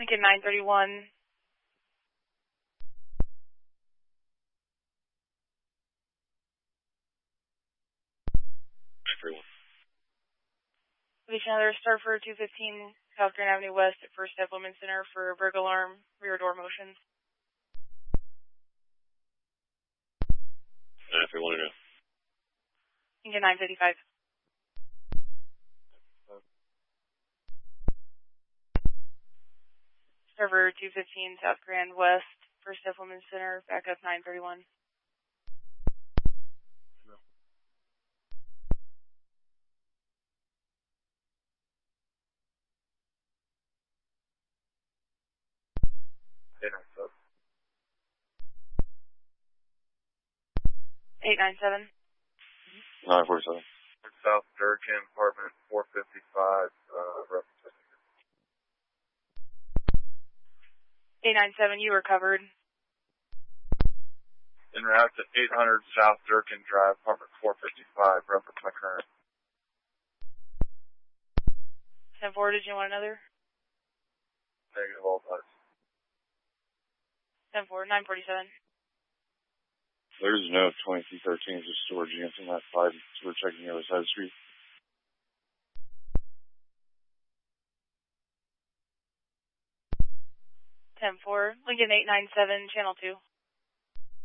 Lincoln 931. Another Starford 215 South Grand Avenue West at First Implement Center for burg alarm, rear door motions. 931 to go. Lincoln 955. Server 215 South Grand West, First Implement Center, backup 931. Eight nine seven. 947. South Durkin, apartment 455, reference. 897, you were covered. En route to 800 South Durkin Drive, apartment 455, reference my current. 10-4, did you want another? Negative all types. 10-4, 947. There's no 2313, just storage units in that side. So we're checking the other side of the street. 10-4, Lincoln 897, channel 2.